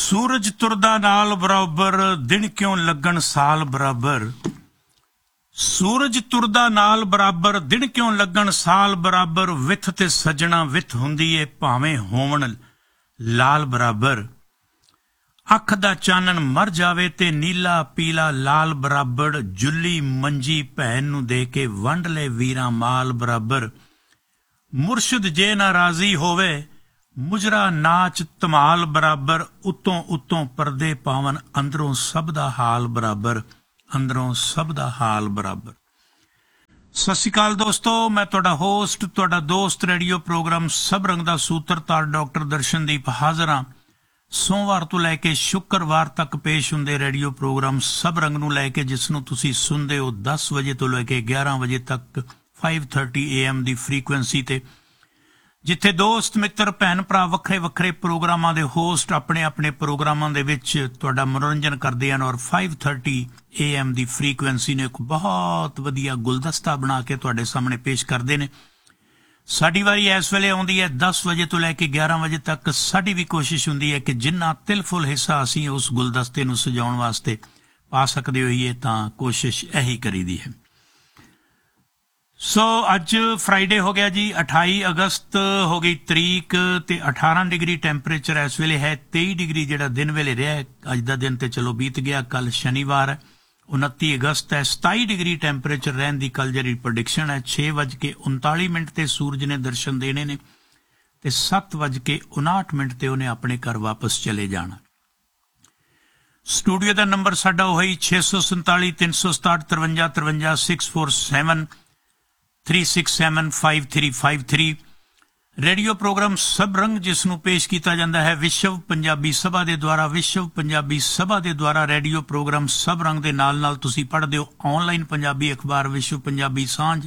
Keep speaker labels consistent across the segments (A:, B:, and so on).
A: ਸੂਰਜ ਤੁਰਦਾ ਨਾਲ ਬਰਾਬਰ, ਦਿਨ ਕਿਉਂ ਲੱਗਣ ਸਾਲ ਬਰਾਬਰ। ਸੂਰਜ ਤੁਰਦਾ ਨਾਲ ਬਰਾਬਰ, ਦਿਨ ਕਿਉਂ ਲੱਗਣ ਸਾਲ ਬਰਾਬਰ। ਵਿਥ ਤੇ ਸੱਜਣਾ ਵਿਥ ਹੁੰਦੀ ਏ, ਭਾਵੇਂ ਹੋਵਣ ਲਾਲ ਬਰਾਬਰ। ਅੱਖ ਦਾ ਚਾਨਣ ਮਰ ਜਾਵੇ ਤੇ ਨੀਲਾ ਪੀਲਾ ਲਾਲ ਬਰਾਬਰ। ਜੁੱਲੀ ਮੰਜੀ ਭੈਣ ਨੂੰ ਦੇ ਕੇ ਵੰਡ ਲੈ ਵੀਰਾਂ ਮਾਲ ਬਰਾਬਰ। ਮੁਰਸ਼ਿਦ ਜੇ ਨਾ ਰਾਜ਼ੀ ਹੋਵੇ, ਮੁਜਰਾ ਨਾਚ ਧਮਾਲ ਬਰਾਬਰ। ਉਤੋਂ ਉਤੋਂ ਪਰਦੇ ਪਾਵਨ, ਅੰਦਰੋਂ ਸਭ ਦਾ ਹਾਲ ਬਰਾਬਰ। ਅੰਦਰੋਂ ਸਭ ਦਾ ਹਾਲ ਬਰਾਬਰ। ਸਤਿ ਸ਼੍ਰੀ ਅਕਾਲ ਦੋਸਤੋ, ਮੈਂ ਤੁਹਾਡਾ ਹੋਸਟ, ਤੁਹਾਡਾ ਦੋਸਤ, ਰੇਡੀਓ ਪ੍ਰੋਗਰਾਮ ਸਭ ਰੰਗ ਦਾ ਸੂਤਰਧਾਰ ਡਾਕਟਰ ਦਰਸ਼ਨਦੀਪ ਹਾਜ਼ਰ ਹਾਂ। ਸੋਮਵਾਰ ਤੋਂ ਲੈ ਕੇ ਸ਼ੁੱਕਰਵਾਰ ਤੱਕ ਪੇਸ਼ ਹੁੰਦੇ ਰੇਡੀਓ ਪ੍ਰੋਗਰਾਮ ਸਭ ਰੰਗ ਨੂੰ ਲੈ ਕੇ, ਜਿਸ ਨੂੰ ਤੁਸੀਂ ਸੁਣਦੇ ਹੋ 10 ਵਜੇ ਤੋਂ ਲੈ ਕੇ 11 ਵਜੇ ਤੱਕ 5:30 AM ਦੀ ਫ੍ਰੀਕੁਐਂਸੀ ਤੇ, ਜਿੱਥੇ ਦੋਸਤ ਮਿੱਤਰ ਭੈਣ ਭਰਾ ਵੱਖਰੇ ਵੱਖਰੇ ਪ੍ਰੋਗਰਾਮਾਂ ਦੇ ਹੋਸਟ ਆਪਣੇ ਆਪਣੇ ਪ੍ਰੋਗਰਾਮਾਂ ਦੇ ਵਿੱਚ ਤੁਹਾਡਾ ਮਨੋਰੰਜਨ ਕਰਦੇ ਹਨ। ਔਰ 5:30 AM ਦੀ ਫ੍ਰੀਕੁਐਂਸੀ ਨੇ ਇੱਕ ਬਹੁਤ ਵਧੀਆ ਗੁਲਦਸਤਾ ਬਣਾ ਕੇ ਤੁਹਾਡੇ ਸਾਹਮਣੇ ਪੇਸ਼ ਕਰਦੇ ਨੇ। ਸਾਡੀ ਵਾਰੀ ਇਸ ਵੇਲੇ ਆਉਂਦੀ ਹੈ 10 ਵਜੇ ਤੋਂ ਲੈ ਕੇ 11 ਵਜੇ ਤੱਕ। ਸਾਡੀ ਵੀ ਕੋਸ਼ਿਸ਼ ਹੁੰਦੀ ਹੈ ਕਿ ਜਿੰਨਾ ਤਿਲਫੁਲ ਹਿੱਸਾ ਅਸੀਂ ਉਸ ਗੁਲਦਸਤੇ ਨੂੰ ਸਜਾਉਣ ਵਾਸਤੇ ਪਾ ਸਕਦੇ ਹੋਈਏ, ਤਾਂ ਕੋਸ਼ਿਸ਼ ਇਹੀ ਕਰੀਦੀ ਹੈ। ਸੋ ਅੱਜ ਫਰਾਈਡੇ ਹੋ ਗਿਆ ਜੀ, 28 ਅਗਸਤ ਹੋ ਗਈ ਤਰੀਕ, ਤੇ 18 ਡਿਗਰੀ ਟੈਂਪਰੇਚਰ ਇਸ ਵੇਲੇ ਹੈ। 23 ਡਿਗਰੀ ਜਿਹੜਾ ਦਿਨ ਵੇਲੇ ਰਿਹਾ, ਅੱਜ ਦਾ ਦਿਨ ਤੇ ਚਲੋ ਬੀਤ ਗਿਆ। ਕੱਲ ਸ਼ਨੀਵਾਰ ਹੈ, 29 ਅਗਸਤ ਹੈ। 27 ਡਿਗਰੀ ਟੈਂਪਰੇਚਰ ਰਹਿਣ ਦੀ ਕੱਲ ਜਿਹੜੀ ਪ੍ਰੈਡਿਕਸ਼ਨ ਹੈ। 6:39 ਤੇ ਸੂਰਜ ਨੇ ਦਰਸ਼ਨ ਦੇਣੇ ਨੇ ਤੇ 7:59 ਤੇ ਉਹਨੇ ਆਪਣੇ ਘਰ ਵਾਪਸ ਚਲੇ ਜਾਣਾ। ਸਟੂਡੀਓ ਦਾ ਨੰਬਰ ਸਾਡਾ ਉਹੀ 647 367 53 53 647 367 5353। ਰੇਡੀਓ ਪ੍ਰੋਗਰਾਮ ਸਭ ਰੰਗ, ਜਿਸ ਨੂੰ ਪੇਸ਼ ਕੀਤਾ ਜਾਂਦਾ ਹੈ ਵਿਸ਼ਵ ਪੰਜਾਬੀ ਸਭਾ ਦੇ ਦੁਆਰਾ। ਵਿਸ਼ਵ ਪੰਜਾਬੀ ਸਭਾ ਦੇ ਦੁਆਰਾ ਰੇਡੀਓ ਪ੍ਰੋਗਰਾਮ ਸਭ ਰੰਗ ਦੇ ਨਾਲ ਨਾਲ ਤੁਸੀਂ ਪੜ੍ਹਦੇ ਹੋ ਆਨਲਾਈਨ ਪੰਜਾਬੀ ਅਖਬਾਰ ਵਿਸ਼ਵ ਪੰਜਾਬੀ ਸਾਂਝ,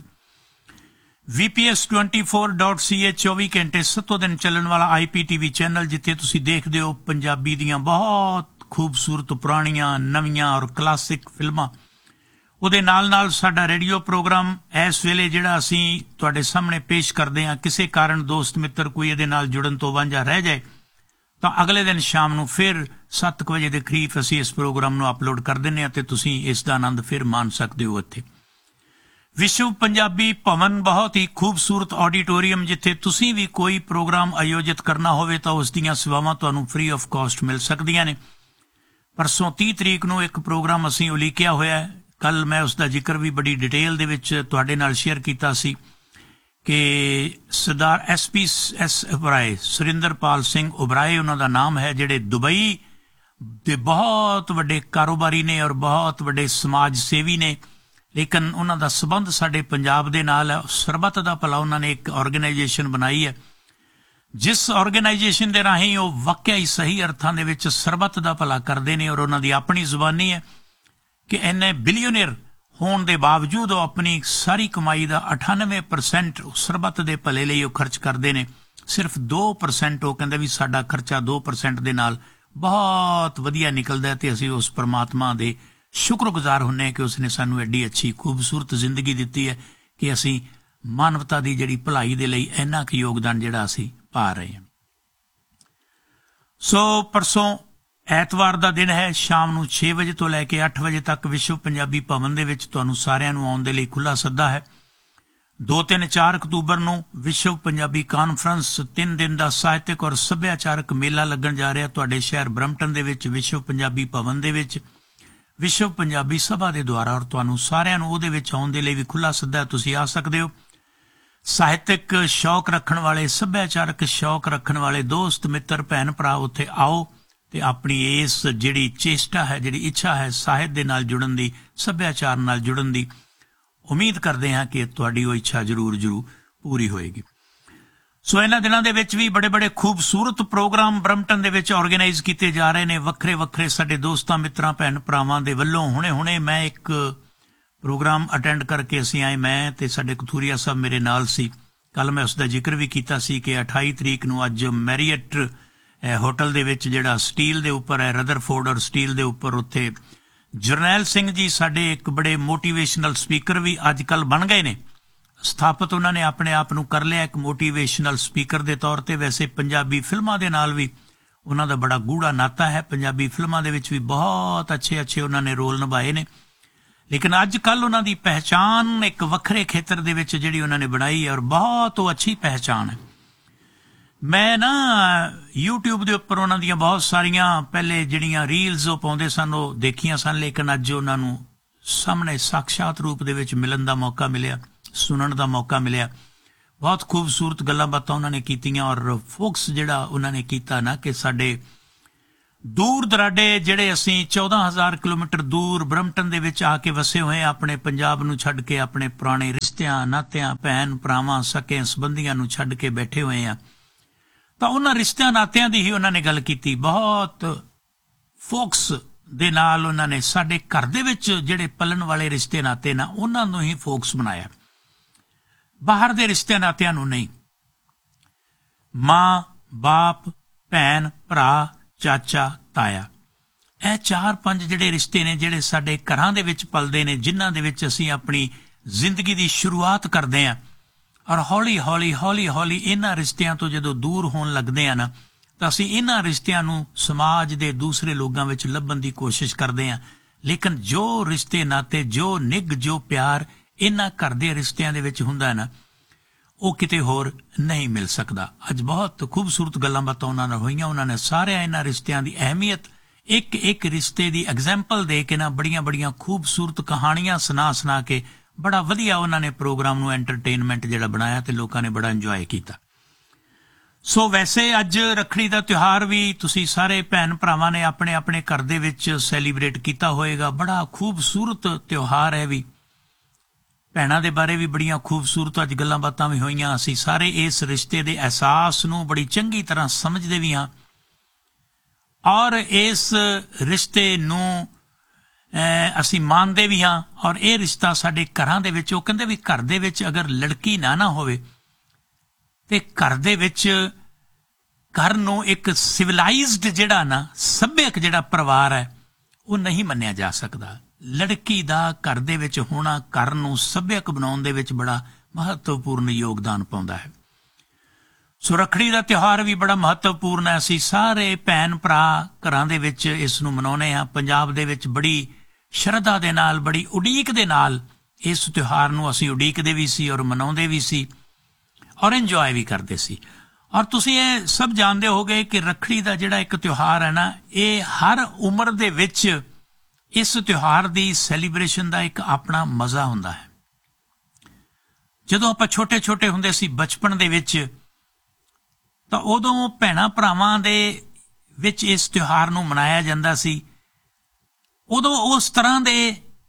A: VPS 24.ca 24 ਘੰਟੇ ਸੱਤੋਂ ਦਿਨ ਚੱਲਣ ਵਾਲਾ IPTV ਚੈਨਲ, ਜਿੱਥੇ ਤੁਸੀਂ ਦੇਖਦੇ ਹੋ ਪੰਜਾਬੀ ਦੀਆਂ ਬਹੁਤ ਖੂਬਸੂਰਤ ਪੁਰਾਣੀਆਂ, ਨਵੀਆਂ ਔਰ ਕਲਾਸਿਕ ਫਿਲਮਾਂ। ਉਹਦੇ ਨਾਲ ਨਾਲ ਸਾਡਾ ਰੇਡੀਓ ਪ੍ਰੋਗਰਾਮ ਇਸ ਵੇਲੇ ਜਿਹੜਾ ਅਸੀਂ ਤੁਹਾਡੇ ਸਾਹਮਣੇ ਪੇਸ਼ ਕਰਦੇ ਹਾਂ, ਕਿਸੇ ਕਾਰਨ ਦੋਸਤ ਮਿੱਤਰ ਕੋਈ ਇਹਦੇ ਨਾਲ ਜੁੜਨ ਤੋਂ ਵਾਂਝਾ ਰਹਿ ਜਾਏ, ਤਾਂ ਅਗਲੇ ਦਿਨ ਸ਼ਾਮ ਨੂੰ ਫਿਰ 7 ਵਜੇ ਦੇ ਕਰੀਬ ਅਸੀਂ ਇਸ ਪ੍ਰੋਗਰਾਮ ਨੂੰ ਅਪਲੋਡ ਕਰ ਦਿੰਦੇ ਹਾਂ ਤੇ ਤੁਸੀਂ ਇਸ ਦਾ ਆਨੰਦ ਫਿਰ ਮਾਣ ਸਕਦੇ ਹੋ। ਇੱਥੇ ਵਿਸ਼ਵ ਪੰਜਾਬੀ ਭਵਨ ਬਹੁਤ ਹੀ ਖੂਬਸੂਰਤ ਆਡੀਟੋਰੀਅਮ, ਜਿੱਥੇ ਤੁਸੀਂ ਵੀ ਕੋਈ ਪ੍ਰੋਗਰਾਮ ਆਯੋਜਿਤ ਕਰਨਾ ਹੋਵੇ ਤਾਂ ਉਸ ਦੀਆਂ ਸੇਵਾਵਾਂ ਤੁਹਾਨੂੰ ਫ੍ਰੀ ਆਫ ਕਾਸਟ ਮਿਲ ਸਕਦੀਆਂ ਨੇ। ਪਰਸੋਂ 30 ਤਰੀਕ ਨੂੰ ਇੱਕ ਪ੍ਰੋਗਰਾਮ ਅਸੀਂ ਉਲੀਕਿਆ ਹੋਇਆ ਹੈ। ਕੱਲ ਮੈਂ ਉਸ ਦਾ ਜ਼ਿਕਰ ਵੀ ਬੜੀ ਡਿਟੇਲ ਦੇ ਵਿੱਚ ਤੁਹਾਡੇ ਨਾਲ ਸ਼ੇਅਰ ਕੀਤਾ ਸੀ ਕਿ ਸਰਦਾਰ SPS ਉਬਰਾਏ, ਸੁਰਿੰਦਰਪਾਲ ਸਿੰਘ ਉਬਰਾਏ ਉਹਨਾਂ ਦਾ ਨਾਮ ਹੈ, ਜਿਹੜੇ ਦੁਬਈ ਦੇ ਬਹੁਤ ਵੱਡੇ ਕਾਰੋਬਾਰੀ ਨੇ ਔਰ ਬਹੁਤ ਵੱਡੇ ਸਮਾਜ ਸੇਵੀ ਨੇ, ਲੇਕਿਨ ਉਹਨਾਂ ਦਾ ਸਬੰਧ ਸਾਡੇ ਪੰਜਾਬ ਦੇ ਨਾਲ ਹੈ। ਸਰਬੱਤ ਦਾ ਭਲਾ ਉਹਨਾਂ ਨੇ ਇੱਕ ਆਰਗੇਨਾਈਜੇਸ਼ਨ ਬਣਾਈ ਹੈ, ਜਿਸ ਆਰਗੇਨਾਈਜੇਸ਼ਨ ਦੇ ਰਾਹੀਂ ਉਹ ਵਾਕਿਆ ਹੀ ਸਹੀ ਅਰਥਾਂ ਦੇ ਵਿੱਚ ਸਰਬੱਤ ਦਾ ਭਲਾ ਕਰਦੇ ਨੇ। ਔਰ ਉਹਨਾਂ ਦੀ ਆਪਣੀ ਜ਼ੁਬਾਨੀ ਹੈ ਕਿ ਇੰਨੇ ਬਿਲੀਅਨਰ ਹੋਣ ਦੇ ਬਾਵਜੂਦ ਉਹ ਆਪਣੀ ਸਾਰੀ ਕਮਾਈ ਦਾ 98% ਸਰਬੱਤ ਦੇ ਭਲੇ ਲਈ ਉਹ ਖਰਚ ਕਰਦੇ ਨੇ। ਸਿਰਫ 2% ਉਹ ਕਹਿੰਦੇ ਵੀ ਸਾਡਾ ਖਰਚਾ 2% ਦੇ ਨਾਲ ਬਹੁਤ ਵਧੀਆ ਨਿਕਲਦਾ, ਤੇ ਅਸੀਂ ਉਸ ਪਰਮਾਤਮਾ ਦੇ ਸ਼ੁਕਰਗੁਜ਼ਾਰ ਹੁੰਦੇ ਹਾਂ ਕਿ ਉਸਨੇ ਸਾਨੂੰ ਐਡੀ ਅੱਛੀ ਖੂਬਸੂਰਤ ਜ਼ਿੰਦਗੀ ਦਿੱਤੀ ਹੈ ਕਿ ਅਸੀਂ ਮਾਨਵਤਾ ਦੀ ਜਿਹੜੀ ਭਲਾਈ ਦੇ ਲਈ ਇੰਨਾ ਕੁ ਯੋਗਦਾਨ ਜਿਹੜਾ ਅਸੀਂ ਪਾ ਰਹੇ ਹਾਂ। ਸੋ ਪਰਸੋਂ ਐਤਵਾਰ ਦਾ ਦਿਨ ਹੈ। ਸ਼ਾਮ ਨੂੰ 6 ਵਜੇ ਤੋਂ ਲੈ ਕੇ 8 ਵਜੇ ਤੱਕ ਵਿਸ਼ਵ ਪੰਜਾਬੀ ਭਵਨ ਦੇ ਵਿੱਚ ਤੁਹਾਨੂੰ ਸਾਰਿਆਂ ਨੂੰ ਆਉਣ ਦੇ ਲਈ ਖੁੱਲ੍ਹਾ ਸੱਦਾ ਹੈ। 2, 3, 4 ਅਕਤੂਬਰ ਨੂੰ ਵਿਸ਼ਵ ਪੰਜਾਬੀ ਕਾਨਫਰੰਸ 3 ਦਿਨ ਦਾ ਸਾਹਿਤਕ ਔਰ ਸੱਭਿਆਚਾਰਕ ਮੇਲਾ ਲੱਗਣ ਜਾ ਰਿਹਾ ਤੁਹਾਡੇ ਸ਼ਹਿਰ ਬਰੰਪਟਨ ਦੇ ਵਿੱਚ, ਵਿਸ਼ਵ ਪੰਜਾਬੀ ਭਵਨ ਦੇ ਵਿੱਚ, ਵਿਸ਼ਵ ਪੰਜਾਬੀ ਸਭਾ ਦੇ ਦੁਆਰਾ। ਔਰ ਤੁਹਾਨੂੰ ਸਾਰਿਆਂ ਨੂੰ ਉਹਦੇ ਵਿੱਚ ਆਉਣ ਦੇ ਲਈ ਵੀ ਖੁੱਲ੍ਹਾ ਸੱਦਾ, ਤੁਸੀਂ ਆ ਸਕਦੇ ਹੋ। ਸਾਹਿਤਕ ਸ਼ੌਕ ਰੱਖਣ ਵਾਲੇ, ਸੱਭਿਆਚਾਰਕ ਸ਼ੌਕ ਰੱਖਣ ਵਾਲੇ ਦੋਸਤ ਮਿੱਤਰ ਭੈਣ ਭਰਾ ਉੱਥੇ ਆਓ ਤੇ ਆਪਣੀ ਇਸ ਜਿਹੜੀ ਚੇਸ਼ਟਾ ਹੈ, ਜਿਹੜੀ ਇੱਛਾ ਹੈ ਸਾਹਿਤ ਦੇ ਨਾਲ ਜੁੜਨ ਦੀ, ਸੱਭਿਆਚਾਰ ਨਾਲ ਜੁੜਨ ਦੀ, ਉਮੀਦ ਕਰਦੇ ਹਾਂ ਕਿ ਤੁਹਾਡੀ ਉਹ ਇੱਛਾ ਜ਼ਰੂਰ ਪੂਰੀ ਹੋਏਗੀ। ਸੋ ਇਹਨਾਂ ਦਿਨਾਂ ਦੇ ਵਿੱਚ ਵੀ ਬੜੇ ਖੂਬਸੂਰਤ ਪ੍ਰੋਗਰਾਮ ਬਰੰਪਟਨ ਦੇ ਵਿੱਚ ਆਰਗੇਨਾਈਜ਼ ਕੀਤੇ ਜਾ ਰਹੇ ਨੇ, ਵੱਖਰੇ ਵੱਖਰੇ ਸਾਡੇ ਦੋਸਤਾਂ ਮਿੱਤਰਾਂ ਭੈਣ ਭਰਾਵਾਂ ਦੇ ਵੱਲੋਂ। ਹੁਣੇ ਮੈਂ ਇੱਕ ਪ੍ਰੋਗਰਾਮ ਅਟੈਂਡ ਕਰਕੇ ਅਸੀਂ ਆਏ, ਮੈਂ ਤੇ ਸਾਡੇ ਕਥੂਰੀਆ ਸਾਹਿਬ ਮੇਰੇ ਨਾਲ ਸੀ। ਕੱਲ ਮੈਂ ਉਸ ਦਾ ਜ਼ਿਕਰ ਵੀ ਕੀਤਾ ਸੀ ਕਿ 28 ਤਰੀਕ ਨੂੰ ਅੱਜ ਮੈਰੀਅਟ ਹੋਟਲ ਦੇ ਵਿੱਚ, ਜਿਹੜਾ ਸਟੀਲ ਦੇ ਉੱਪਰ ਹੈ, ਰਦਰਫੋਰਡ ਔਰ ਸਟੀਲ ਦੇ ਉੱਪਰ, ਉੱਥੇ ਜਰਨੈਲ ਸਿੰਘ ਜੀ ਸਾਡੇ ਇੱਕ ਬੜੇ ਮੋਟੀਵੇਸ਼ਨਲ ਸਪੀਕਰ ਵੀ ਅੱਜ ਕੱਲ੍ਹ ਬਣ ਗਏ ਨੇ। ਸਥਾਪਿਤ ਉਹਨਾਂ ਨੇ ਆਪਣੇ ਆਪ ਨੂੰ ਕਰ ਲਿਆ ਇੱਕ ਮੋਟੀਵੇਸ਼ਨਲ ਸਪੀਕਰ ਦੇ ਤੌਰ ਤੇ। ਵੈਸੇ ਪੰਜਾਬੀ ਫਿਲਮਾਂ ਦੇ ਨਾਲ ਵੀ ਉਹਨਾਂ ਦਾ ਬੜਾ ਗੂੜਾ ਨਾਤਾ ਹੈ। ਪੰਜਾਬੀ ਫਿਲਮਾਂ ਦੇ ਵਿੱਚ ਵੀ ਬਹੁਤ ਅੱਛੇ ਉਹਨਾਂ ਨੇ ਰੋਲ ਨਿਭਾਏ ਨੇ, ਲੇਕਿਨ ਅੱਜ ਕੱਲ੍ਹ ਉਹਨਾਂ ਦੀ ਪਹਿਚਾਣ ਇੱਕ ਵੱਖਰੇ ਖੇਤਰ ਦੇ ਵਿੱਚ ਜਿਹੜੀ ਉਹਨਾਂ ਨੇ ਬਣਾਈ ਹੈ, ਔਰ ਬਹੁਤ ਉਹ ਅੱਛੀ ਪਹਿਚਾਣ ਹੈ। ਮੈਂ ਨਾ YouTube ਦੇ ਉੱਪਰ ਉਹਨਾਂ ਦੀਆਂ ਬਹੁਤ ਸਾਰੀਆਂ ਪਹਿਲੇ ਜਿਹੜੀਆਂ ਰੀਲਸ ਉਹ ਪਾਉਂਦੇ ਸਨ ਉਹ ਦੇਖੀਆਂ ਸਨ, ਲੇਕਿਨ ਅੱਜ ਉਹਨਾਂ ਨੂੰ ਸਾਹਮਣੇ ਸਾਖਸ਼ਾਤ ਰੂਪ ਦੇ ਵਿੱਚ ਮਿਲਣ ਦਾ ਮੌਕਾ ਮਿਲਿਆ, ਸੁਣਨ ਦਾ ਮੌਕਾ ਮਿਲਿਆ। ਬਹੁਤ ਖੂਬਸੂਰਤ ਗੱਲਾਂ ਬਾਤਾਂ ਉਹਨਾਂ ਨੇ ਕੀਤੀਆਂ, ਔਰ ਫੋਕਸ ਜਿਹੜਾ ਉਹਨਾਂ ਨੇ ਕੀਤਾ ਨਾ ਕਿ ਸਾਡੇ ਦੂਰ ਦਰਾਡੇ ਜਿਹੜੇ ਅਸੀਂ 14,000 ਕਿਲੋਮੀਟਰ ਦੂਰ ਬਰਮਟਨ ਦੇ ਵਿੱਚ ਆ ਕੇ ਵਸੇ ਹੋਏ ਆਪਣੇ ਪੰਜਾਬ ਨੂੰ ਛੱਡ ਕੇ, ਆਪਣੇ ਪੁਰਾਣੇ ਰਿਸ਼ਤਿਆਂ ਨਾਤਿਆਂ ਭੈਣ ਭਰਾਵਾਂ ਸਕੇ ਸੰਬੰਧੀਆਂ ਨੂੰ ਛੱਡ ਕੇ ਬੈਠੇ ਹੋਏ ਆ, ਤਾਂ ਉਹਨਾਂ ਰਿਸ਼ਤਿਆਂ ਨਾਤਿਆਂ ਦੀ ਹੀ ਉਹਨਾਂ ਨੇ ਗੱਲ ਕੀਤੀ। ਬਹੁਤ ਫੋਕਸ ਦੇ ਨਾਲ ਉਹਨਾਂ ਨੇ ਸਾਡੇ ਘਰ ਦੇ ਵਿੱਚ ਜਿਹੜੇ ਪਲਣ ਵਾਲੇ ਰਿਸ਼ਤੇ ਨਾਤੇ ਨਾ ਉਹਨਾਂ ਨੂੰ ਹੀ ਫੋਕਸ ਬਣਾਇਆ, ਬਾਹਰ ਦੇ ਰਿਸ਼ਤਿਆਂ ਨਾਤਿਆਂ ਨੂੰ ਨਹੀਂ। ਮਾਂ ਬਾਪ ਭੈਣ ਭਰਾ ਚਾਚਾ ਤਾਇਆ, ਇਹ 4-5 ਜਿਹੜੇ ਰਿਸ਼ਤੇ ਨੇ ਜਿਹੜੇ ਸਾਡੇ ਘਰਾਂ ਦੇ ਵਿੱਚ ਪਲਦੇ ਨੇ, ਜਿਨ੍ਹਾਂ ਦੇ ਵਿੱਚ ਅਸੀਂ ਆਪਣੀ ਜ਼ਿੰਦਗੀ ਦੀ ਸ਼ੁਰੂਆਤ ਕਰਦੇ ਹਾਂ, ਔਰ ਹੌਲੀ ਹੌਲੀ ਇਹਨਾਂ ਰਿਸ਼ਤਿਆਂ ਤੋਂ ਜਦੋਂ ਦੂਰ ਹੋਣ ਲੱਗਦੇ ਆ ਨਾ ਤਾਂ ਅਸੀਂ ਇਹਨਾਂ ਰਿਸ਼ਤਿਆਂ ਨੂੰ ਸਮਾਜ ਦੇ ਦੂਸਰੇ ਲੋਕਾਂ ਵਿੱਚ ਲੱਭਣ ਦੀ ਕੋਸ਼ਿਸ਼ ਕਰਦੇ ਹਾਂ। ਲੇਕਿਨ ਜੋ ਰਿਸ਼ਤੇ ਨਾਤੇ, ਜੋ ਨਿੱਘ, ਜੋ ਪਿਆਰ ਇਹਨਾਂ ਘਰ ਦੇ ਰਿਸ਼ਤਿਆਂ ਦੇ ਵਿੱਚ ਹੁੰਦਾ ਨਾ, ਉਹ ਕਿਤੇ ਹੋਰ ਨਹੀਂ ਮਿਲ ਸਕਦਾ। ਅੱਜ ਬਹੁਤ ਖੂਬਸੂਰਤ ਗੱਲਾਂ ਬਾਤਾਂ ਉਹਨਾਂ ਨਾਲ ਹੋਈਆਂ। ਉਹਨਾਂ ਨੇ ਸਾਰਿਆਂ ਇਹਨਾਂ ਰਿਸ਼ਤਿਆਂ ਦੀ ਅਹਿਮੀਅਤ ਇੱਕ ਰਿਸ਼ਤੇ ਦੀ ਐਗਜ਼ਾਮਪਲ ਦੇ ਕੇ ਨਾ ਬੜੀਆਂ ਖੂਬਸੂਰਤ ਕਹਾਣੀਆਂ ਸੁਣਾ ਕੇ ਬੜਾ ਵਧੀਆ ਉਹਨਾਂ ਨੇ ਪ੍ਰੋਗਰਾਮ ਨੂੰ ਐਂਟਰਟੇਨਮੈਂਟ ਜਿਹੜਾ ਬਣਾਇਆ ਤੇ ਲੋਕਾਂ ਨੇ ਬੜਾ ਇੰਜੋਏ ਕੀਤਾ। ਸੋ ਵੈਸੇ ਅੱਜ ਰੱਖੜੀ ਦਾ ਤਿਉਹਾਰ ਵੀ ਤੁਸੀਂ ਸਾਰੇ ਭੈਣ ਭਰਾਵਾਂ ਨੇ ਆਪਣੇ ਆਪਣੇ ਘਰ ਦੇ ਵਿੱਚ ਸੈਲੀਬ੍ਰੇਟ ਕੀਤਾ ਹੋਏਗਾ। ਬੜਾ ਖੂਬਸੂਰਤ ਤਿਉਹਾਰ ਹੈ ਵੀ, ਭੈਣਾਂ ਦੇ ਬਾਰੇ ਵੀ ਬੜੀਆਂ ਖੂਬਸੂਰਤ ਅੱਜ ਗੱਲਾਂ ਬਾਤਾਂ ਵੀ ਹੋਈਆਂ। ਅਸੀਂ ਸਾਰੇ ਇਸ ਰਿਸ਼ਤੇ ਦੇ ਅਹਿਸਾਸ ਨੂੰ ਬੜੀ ਚੰਗੀ ਤਰ੍ਹਾਂ ਸਮਝਦੇ ਵੀ ਹਾਂ, ਔਰ ਇਸ ਰਿਸ਼ਤੇ ਨੂੰ ਅਸੀਂ ਮੰਨਦੇ ਵੀ ਹਾਂ, ਔਰ ਇਹ ਰਿਸ਼ਤਾ ਸਾਡੇ ਘਰਾਂ ਦੇ ਵਿੱਚ, ਉਹ ਕਹਿੰਦੇ ਵੀ ਘਰ ਦੇ ਵਿੱਚ ਅਗਰ ਲੜਕੀ ਨਾ ਹੋਵੇ ਤੇ ਘਰ ਦੇ ਵਿੱਚ ਘਰ ਨੂੰ ਇੱਕ ਸਿਵਲਾਈਜ਼ਡ ਜਿਹੜਾ ਨਾ ਸੱਭਿਅਕ ਜਿਹੜਾ ਪਰਿਵਾਰ ਹੈ ਉਹ ਨਹੀਂ ਮੰਨਿਆ ਜਾ ਸਕਦਾ। ਲੜਕੀ ਦਾ ਘਰ ਦੇ ਵਿੱਚ ਹੋਣਾ ਘਰ ਨੂੰ ਸੱਭਿਅਕ ਬਣਾਉਣ ਦੇ ਵਿੱਚ ਬੜਾ ਮਹੱਤਵਪੂਰਨ ਯੋਗਦਾਨ ਪਾਉਂਦਾ ਹੈ। ਸੋ ਰੱਖੜੀ ਦਾ ਤਿਉਹਾਰ ਵੀ ਬੜਾ ਮਹੱਤਵਪੂਰਨ ਹੈ। ਅਸੀਂ ਸਾਰੇ ਭੈਣ ਭਰਾ ਘਰਾਂ ਦੇ ਵਿੱਚ ਇਸ ਨੂੰ ਮਨਾਉਂਦੇ ਹਾਂ। ਪੰਜਾਬ ਦੇ ਵਿੱਚ ਬੜੀ ਸ਼ਰਧਾ ਦੇ ਨਾਲ, ਬੜੀ ਉਡੀਕ ਦੇ ਨਾਲ ਇਸ ਤਿਉਹਾਰ ਨੂੰ ਅਸੀਂ ਉਡੀਕਦੇ ਵੀ ਸੀ ਔਰ ਮਨਾਉਂਦੇ ਵੀ ਸੀ ਔਰ ਇੰਜੋਏ ਵੀ ਕਰਦੇ ਸੀ। ਔਰ ਤੁਸੀਂ ਇਹ ਸਭ ਜਾਣਦੇ ਹੋਗੇ ਕਿ ਰੱਖੜੀ ਦਾ ਜਿਹੜਾ ਇੱਕ ਤਿਉਹਾਰ ਹੈ ਨਾ, ਇਹ ਹਰ ਉਮਰ ਦੇ ਵਿੱਚ ਇਸ ਤਿਉਹਾਰ ਦੀ ਸੈਲੀਬ੍ਰੇਸ਼ਨ ਦਾ ਇੱਕ ਆਪਣਾ ਮਜ਼ਾ ਹੁੰਦਾ ਹੈ। ਜਦੋਂ ਆਪਾਂ ਛੋਟੇ ਹੁੰਦੇ ਸੀ ਬਚਪਨ ਦੇ ਵਿੱਚ, ਤਾਂ ਉਦੋਂ ਭੈਣਾਂ ਭਰਾਵਾਂ ਦੇ ਵਿੱਚ ਇਸ ਤਿਉਹਾਰ ਨੂੰ ਮਨਾਇਆ ਜਾਂਦਾ ਸੀ। ਉਦੋਂ ਉਸ ਤਰ੍ਹਾਂ ਦੇ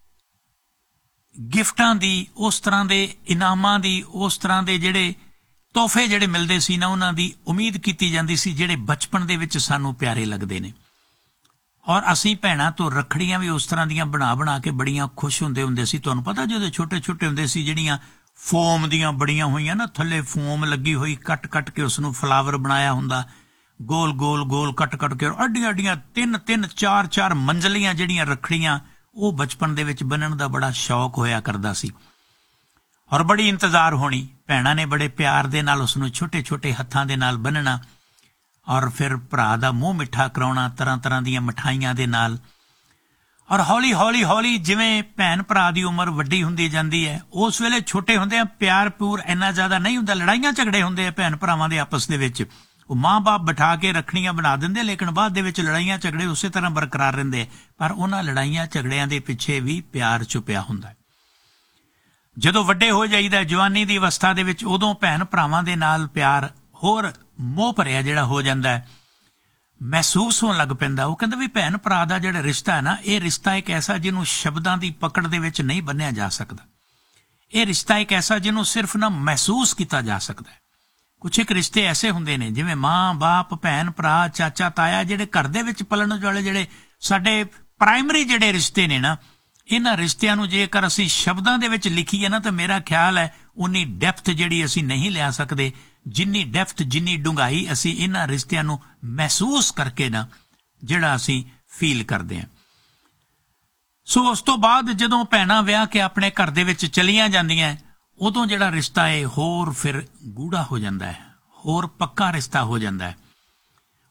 A: ਗਿਫਟਾਂ ਦੀ, ਉਸ ਤਰ੍ਹਾਂ ਦੇ ਇਨਾਮਾਂ ਦੀ, ਉਸ ਤਰ੍ਹਾਂ ਦੇ ਜਿਹੜੇ ਤੋਹਫੇ ਜਿਹੜੇ ਮਿਲਦੇ ਸੀ ਨਾ, ਉਹਨਾਂ ਦੀ ਉਮੀਦ ਕੀਤੀ ਜਾਂਦੀ ਸੀ ਜਿਹੜੇ ਬਚਪਨ ਦੇ ਵਿੱਚ ਸਾਨੂੰ ਪਿਆਰੇ ਲੱਗਦੇ ਨੇ। ਔਰ ਅਸੀਂ ਭੈਣਾਂ ਤੋਂ ਰੱਖੜੀਆਂ ਵੀ ਉਸ ਤਰ੍ਹਾਂ ਦੀਆਂ ਬਣਾ ਕੇ ਬੜੀਆਂ ਖੁਸ਼ ਹੁੰਦੇ ਸੀ। ਤੁਹਾਨੂੰ ਪਤਾ ਜਦੋਂ ਛੋਟੇ ਹੁੰਦੇ ਸੀ, ਜਿਹੜੀਆਂ ਫੋਮ ਦੀਆਂ ਬੜੀਆਂ ਹੋਈਆਂ ਨਾ, ਥੱਲੇ ਫੋਮ ਲੱਗੀ ਹੋਈ, ਕੱਟ ਕੇ ਉਸ ਨੂੰ ਫਲਾਵਰ ਬਣਾਇਆ ਹੁੰਦਾ, ਗੋਲ ਕੱਟ ਕੇ, ਔਰ ਅੱਡੀਆਂ 3 4 ਮੰਜ਼ਲੀਆਂ ਜਿਹੜੀਆਂ ਰੱਖੜੀਆਂ, ਉਹ ਬਚਪਨ ਦੇ ਵਿੱਚ ਬੰਨਣ ਦਾ ਬੜਾ ਸ਼ੌਕ ਹੋਇਆ ਕਰਦਾ ਸੀ ਔਰ ਬੜੀ ਇੰਤਜ਼ਾਰ ਹੋਣੀ। ਭੈਣਾਂ ਨੇ ਬੜੇ ਪਿਆਰ ਦੇ ਨਾਲ ਉਸ ਨੂੰ ਛੋਟੇ ਹੱਥਾਂ ਦੇ ਨਾਲ ਬੰਨਣਾ ਔਰ ਫਿਰ ਭਰਾ ਦਾ ਮੂੰਹ ਮਿੱਠਾ ਕਰਾਉਣਾ ਤਰ੍ਹਾਂ ਦੀਆਂ ਮਿਠਾਈਆਂ ਦੇ ਨਾਲ। ਔਰ ਹੌਲੀ ਜਿਵੇਂ ਭੈਣ ਭਰਾ ਦੀ ਉਮਰ ਵੱਡੀ ਹੁੰਦੀ ਜਾਂਦੀ ਹੈ, ਉਸ ਵੇਲੇ ਛੋਟੇ ਹੁੰਦੇ ਆ ਪਿਆਰ ਪੂਰ ਇੰਨਾ ਜ਼ਿਆਦਾ ਨਹੀਂ ਹੁੰਦਾ, ਲੜਾਈਆਂ ਝਗੜੇ ਹੁੰਦੇ ਆ ਭੈਣ ਭਰਾਵਾਂ ਦੇ ਆਪਸ ਦੇ ਵਿੱਚ। ਉਹ ਮਾਂ-ਬਾਪ ਬਿਠਾ ਕੇ ਰੱਖੜੀਆਂ ਬਣਾ ਦਿੰਦੇ, ਲੇਕਿਨ ਬਾਅਦ ਦੇ ਵਿੱਚ ਲੜਾਈਆਂ ਝਗੜੇ ਉਸੇ ਤਰ੍ਹਾਂ ਬਰਕਰਾਰ ਰਹਿੰਦੇ। ਪਰ ਉਹਨਾਂ ਲੜਾਈਆਂ ਝਗੜਿਆਂ ਦੇ ਪਿੱਛੇ ਵੀ ਪਿਆਰ ਛੁਪਿਆ ਹੁੰਦਾ। ਜਦੋਂ ਵੱਡੇ ਹੋ ਜਾਈਦਾ, ਜਵਾਨੀ ਦੀ ਅਵਸਥਾ ਦੇ ਵਿੱਚ, ਉਦੋਂ ਭੈਣ ਭਰਾਵਾਂ ਦੇ ਨਾਲ ਪਿਆਰ ਹੋਰ ਮੋਹ ਭਰਿਆ ਜਿਹੜਾ ਹੋ ਜਾਂਦਾ ਹੈ, ਮਹਿਸੂਸ ਹੋਣ ਲੱਗ ਪੈਂਦਾ। ਉਹ ਕਹਿੰਦਾ ਵੀ ਭੈਣ ਭਰਾ ਦਾ ਜਿਹੜਾ ਰਿਸ਼ਤਾ ਹੈ ਨਾ, ਇਹ ਰਿਸ਼ਤਾ ਇੱਕ ਐਸਾ ਜਿਹਨੂੰ ਸ਼ਬਦਾਂ ਦੀ ਪਕੜ ਦੇ ਵਿੱਚ ਨਹੀਂ ਬੰਨਿਆ ਜਾ ਸਕਦਾ। ਇਹ ਰਿਸ਼ਤਾ ਇੱਕ ਐਸਾ ਜਿਹਨੂੰ ਸਿਰਫ ਨਾ ਮਹਿਸੂਸ ਕੀਤਾ ਜਾ ਸਕਦਾ ਹੈ। ਕੁਛ ਇੱਕ ਰਿਸ਼ਤੇ ਐਸੇ ਹੁੰਦੇ ਨੇ ਜਿਵੇਂ ਮਾਂ ਬਾਪ, ਭੈਣ ਭਰਾ, ਚਾਚਾ ਤਾਇਆ, ਜਿਹੜੇ ਘਰ ਦੇ ਵਿੱਚ ਪਲਣ ਵਾਲੇ ਜਿਹੜੇ ਸਾਡੇ ਪ੍ਰਾਇਮਰੀ ਜਿਹੜੇ ਰਿਸ਼ਤੇ ਨੇ ਨਾ, ਇਹਨਾਂ ਰਿਸ਼ਤਿਆਂ ਨੂੰ ਜੇਕਰ ਅਸੀਂ ਸ਼ਬਦਾਂ ਦੇ ਵਿੱਚ ਲਿਖੀਏ ਨਾ, ਤਾਂ ਮੇਰਾ ਖਿਆਲ ਹੈ ਉਨੀ ਡੈਪਥ ਜਿਹੜੀ ਅਸੀਂ ਨਹੀਂ ਲਿਆ ਸਕਦੇ, ਜਿੰਨੀ ਡੈਪਥ, ਜਿੰਨੀ ਡੂੰਘਾਈ ਅਸੀਂ ਇਹਨਾਂ ਰਿਸ਼ਤਿਆਂ ਨੂੰ ਮਹਿਸੂਸ ਕਰਕੇ ਨਾ ਜਿਹੜਾ ਅਸੀਂ ਫੀਲ ਕਰਦੇ ਹਾਂ। ਸੋ ਉਸ ਤੋਂ ਬਾਅਦ ਜਦੋਂ ਭੈਣਾਂ ਵਿਆਹ ਕੇ ਆਪਣੇ ਘਰ ਦੇ ਵਿੱਚ ਚਲੀਆਂ ਜਾਂਦੀਆਂ, ਉਦੋਂ ਜਿਹੜਾ ਰਿਸ਼ਤਾ ਹੈ ਹੋਰ ਫਿਰ ਗੂੜਾ ਹੋ ਜਾਂਦਾ ਹੈ, ਹੋਰ ਪੱਕਾ ਰਿਸ਼ਤਾ ਹੋ ਜਾਂਦਾ ਹੈ।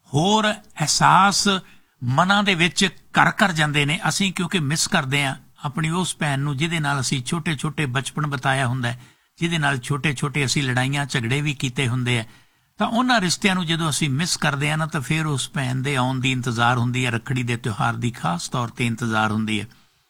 A: ਹੋਰ ਅਹਿਸਾਸ ਮਨਾਂ ਦੇ ਵਿੱਚ ਘਰ ਕਰ ਜਾਂਦੇ ਨੇ। ਅਸੀਂ ਕਿਉਂਕਿ ਮਿਸ ਕਰਦੇ ਹਾਂ ਆਪਣੀ ਉਸ ਭੈਣ ਨੂੰ ਜਿਹਦੇ ਨਾਲ ਅਸੀਂ ਛੋਟੇ ਛੋਟੇ ਬਚਪਨ ਬਿਤਾਇਆ ਹੁੰਦਾ ਹੈ, ਜਿਹਦੇ ਨਾਲ ਛੋਟੇ ਛੋਟੇ ਅਸੀਂ ਲੜਾਈਆਂ ਝਗੜੇ ਵੀ ਕੀਤੇ ਹੁੰਦੇ ਆ। ਤਾਂ ਉਹਨਾਂ ਰਿਸ਼ਤਿਆਂ ਨੂੰ ਜਦੋਂ ਅਸੀਂ ਮਿਸ ਕਰਦੇ ਹਾਂ ਨਾ, ਤਾਂ ਫਿਰ ਉਸ ਭੈਣ ਦੇ ਆਉਣ ਦੀ ਇੰਤਜ਼ਾਰ ਹੁੰਦੀ ਹੈ, ਰੱਖੜੀ ਦੇ ਤਿਉਹਾਰ ਦੀ ਖਾਸ ਤੌਰ ਤੇ ਇੰਤਜ਼ਾਰ ਹੁੰਦੀ ਹੈ।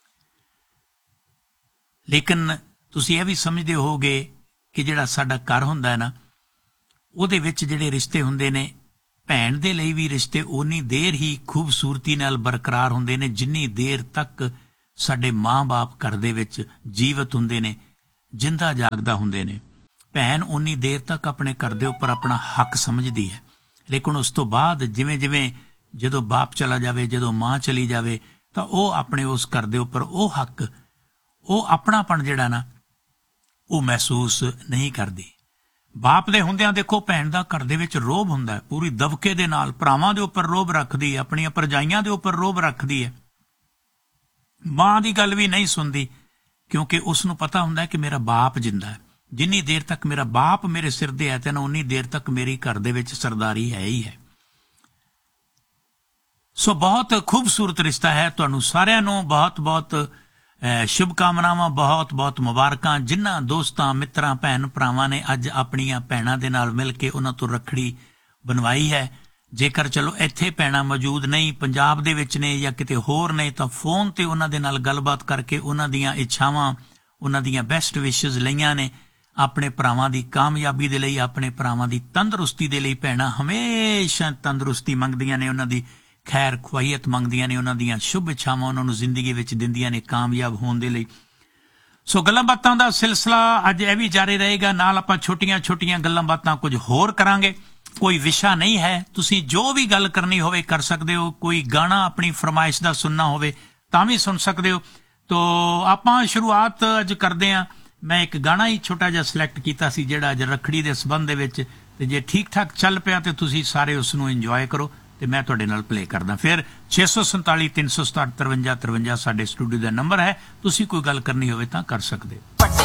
A: ਲੇਕਿਨ ਤੁਸੀਂ ਇਹ ਵੀ ਸਮਝਦੇ ਹੋਵੋਗੇ ਕਿ ਜਿਹੜਾ ਸਾਡਾ ਘਰ ਹੁੰਦਾ ਹੈ ਨਾ, ਉਹਦੇ ਵਿੱਚ ਜਿਹੜੇ ਰਿਸ਼ਤੇ ਹੁੰਦੇ ਨੇ, ਭੈਣ ਦੇ ਲਈ ਵੀ ਰਿਸ਼ਤੇ ਓਨੀ ਦੇਰ ਹੀ ਖੂਬਸੂਰਤੀ ਨਾਲ ਬਰਕਰਾਰ ਹੁੰਦੇ ਨੇ ਜਿੰਨੀ ਦੇਰ ਤੱਕ ਸਾਡੇ ਮਾਂ-ਬਾਪ ਘਰ ਦੇ ਵਿੱਚ ਜੀਵਤ ਹੁੰਦੇ ਨੇ, ਜਿੰਦਾ ਜਾਗਦਾ ਹੁੰਦੇ ਨੇ। ਭੈਣ ਓਨੀ ਦੇਰ ਤੱਕ ਆਪਣੇ ਘਰ ਦੇ ਉੱਪਰ ਆਪਣਾ ਹੱਕ ਸਮਝਦੀ ਹੈ, ਲੇਕਿਨ ਉਸ ਤੋਂ ਬਾਅਦ ਜਿਵੇਂ ਜਿਵੇਂ ਜਦੋਂ ਬਾਪ ਚਲਾ ਜਾਵੇ, ਜਦੋਂ ਮਾਂ ਚਲੀ ਜਾਵੇ, ਤਾਂ ਉਹ ਆਪਣੇ ਉਸ ਘਰ ਦੇ ਉੱਪਰ ਉਹ ਹੱਕ, ਉਹ ਆਪਣਾਪਣ ਜਿਹੜਾ ਨਾ, ਉਹ ਮਹਿਸੂਸ ਨਹੀਂ ਕਰਦੀ। ਬਾਪ ਦੇ ਹੁੰਦਿਆਂ ਦੇਖੋ ਭੈਣ ਦਾ ਘਰ ਦੇ ਵਿੱਚ ਰੋਹਬ ਹੁੰਦਾ ਹੈ, ਪੂਰੀ ਦਬਕੇ ਦੇ ਨਾਲ ਭਰਾਵਾਂ ਦੇ ਉੱਪਰ ਰੋਹਬ ਰੱਖਦੀ ਹੈ, ਆਪਣੀਆਂ ਭਰਜਾਈਆਂ ਦੇ ਉੱਪਰ ਰੋਹਬ ਰੱਖਦੀ ਹੈ। ਮਾਂ ਦੀ ਗੱਲ ਵੀ ਨਹੀਂ ਸੁਣਦੀ ਕਿਉਂਕਿ ਉਸ ਨੂੰ ਪਤਾ ਹੁੰਦਾ ਹੈ ਕਿ ਮੇਰਾ ਬਾਪ ਜਿੰਦਾ ਹੈ। ਜਿੰਨੀ ਦੇਰ ਤੱਕ ਮੇਰਾ ਬਾਪ ਮੇਰੇ ਸਿਰ ਦੇ ਹੈ ਤੇ ਨਾ ਉਨੀ ਦੇਰ ਤੱਕ ਮੇਰੀ ਘਰ ਦੇ ਵਿੱਚ ਸਰਦਾਰੀ ਹੈ ਹੀ ਹੈ। ਸੋ ਬਹੁਤ ਖੂਬਸੂਰਤ ਰਿਸ਼ਤਾ ਹੈ। ਤੁਹਾਨੂੰ ਸਾਰਿਆਂ ਨੂੰ ਬਹੁਤ ਬਹੁਤ ਸ਼ੁਭਕਾਮਨਾਵਾਂ, ਬਹੁਤ ਬਹੁਤ ਮੁਬਾਰਕਾਂ। ਜਿਨ੍ਹਾਂ ਦੋਸਤਾਂ, ਮਿੱਤਰਾਂ, ਭੈਣ ਭਰਾਵਾਂ ਨੇ ਅੱਜ ਆਪਣੀਆਂ ਭੈਣਾਂ ਦੇ ਨਾਲ ਮਿਲ ਕੇ ਉਹਨਾਂ ਤੋਂ ਰੱਖੜੀ ਬਣਵਾਈ ਹੈ, ਜੇਕਰ ਚਲੋ ਇੱਥੇ ਭੈਣਾਂ ਮੌਜੂਦ ਨਹੀਂ, ਪੰਜਾਬ ਦੇ ਵਿੱਚ ਨੇ ਜਾਂ ਕਿਤੇ ਹੋਰ ਨੇ, ਤਾਂ ਫੋਨ ਤੇ ਉਹਨਾਂ ਦੇ ਨਾਲ ਗੱਲਬਾਤ ਕਰਕੇ ਉਹਨਾਂ ਦੀਆਂ ਇੱਛਾਵਾਂ, ਉਹਨਾਂ ਦੀਆਂ ਬੈਸਟ ਵਿਸ਼ੇਸ ਲਈਆਂ ਨੇ। ਆਪਣੇ ਭਰਾਵਾਂ ਦੀ ਕਾਮਯਾਬੀ ਦੇ ਲਈ, ਆਪਣੇ ਭਰਾਵਾਂ ਦੀ ਤੰਦਰੁਸਤੀ ਦੇ ਲਈ ਭੈਣਾਂ ਹਮੇਸ਼ਾ ਤੰਦਰੁਸਤੀ ਮੰਗਦੀਆਂ ਨੇ, ਉਹਨਾਂ ਦੀ ਖੈਰ ਖੁਆਈਅਤ ਮੰਗਦੀਆਂ ਨੇ, ਉਹਨਾਂ ਦੀਆਂ ਸ਼ੁਭ ਇੱਛਾਵਾਂ ਉਹਨਾਂ ਨੂੰ ਜ਼ਿੰਦਗੀ ਵਿੱਚ ਦਿੰਦੀਆਂ ਨੇ ਕਾਮਯਾਬ ਹੋਣ ਦੇ ਲਈ। ਸੋ ਗੱਲਾਂ ਬਾਤਾਂ ਦਾ ਸਿਲਸਿਲਾ ਅੱਜ ਇਹ ਵੀ ਜਾਰੀ ਰਹੇਗਾ। ਨਾਲ ਆਪਾਂ ਛੋਟੀਆਂ ਛੋਟੀਆਂ ਗੱਲਾਂ ਬਾਤਾਂ ਕੁਝ ਹੋਰ ਕਰਾਂਗੇ। ਕੋਈ ਵਿਸ਼ਾ ਨਹੀਂ ਹੈ, ਤੁਸੀਂ ਜੋ ਵੀ ਗੱਲ ਕਰਨੀ ਹੋਵੇ ਕਰ ਸਕਦੇ ਹੋ। ਕੋਈ ਗਾਣਾ ਆਪਣੀ ਫਰਮਾਇਸ਼ ਦਾ ਸੁਣਨਾ ਹੋਵੇ ਤਾਂ ਵੀ ਸੁਣ ਸਕਦੇ ਹੋ। ਤੋ ਆਪਾਂ ਸ਼ੁਰੂਆਤ ਅੱਜ ਕਰਦੇ ਹਾਂ। ਮੈਂ ਇੱਕ ਗਾਣਾ ਹੀ ਛੋਟਾ ਜਿਹਾ ਸਿਲੈਕਟ ਕੀਤਾ ਸੀ ਜਿਹੜਾ ਅੱਜ ਰੱਖੜੀ ਦੇ ਸੰਬੰਧ ਦੇ ਵਿੱਚ, ਤੇ ਜੇ ਠੀਕ ਠਾਕ ਚੱਲ ਪਿਆ ਤੇ ਤੁਸੀਂ ਸਾਰੇ ਉਸ ਨੂੰ ਇੰਜੋਏ ਕਰੋ ਤੇ ਮੈਂ ਤੁਹਾਡੇ ਨਾਲ ਪਲੇ ਕਰਦਾ। ਫਿਰ 647 367 53 53 ਸਾਡੇ ਸਟੂਡੀਓ ਦਾ ਨੰਬਰ ਹੈ, ਤੁਸੀਂ ਕੋਈ ਗੱਲ ਕਰਨੀ ਹੋਵੇ ਤਾਂ ਕਰ ਸਕਦੇ ਹੋ।